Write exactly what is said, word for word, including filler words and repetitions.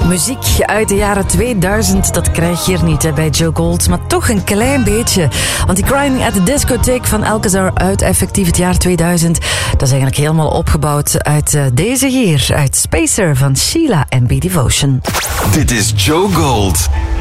Muziek uit de jaren tweeduizend, dat krijg je hier niet hè, bij Joe Gold, maar toch een klein beetje. Want die Crying at the Discotheque van Alcazar uit effectief het jaar tweeduizend, dat is eigenlijk helemaal opgebouwd uit uh, deze hier, uit Spacer van Sheila en B Devotion. Dit is Joe Gold.